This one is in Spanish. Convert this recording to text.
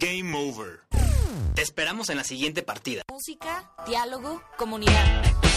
Game over. Te esperamos en la siguiente partida. Música, diálogo, comunidad.